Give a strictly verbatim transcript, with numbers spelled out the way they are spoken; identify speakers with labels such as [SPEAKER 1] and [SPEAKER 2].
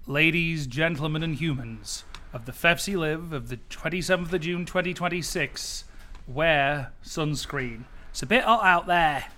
[SPEAKER 1] ladies, gentlemen, and humans of the F E F C Live of the twenty-seventh of June twenty twenty-six, wear sunscreen. It's a bit hot out there.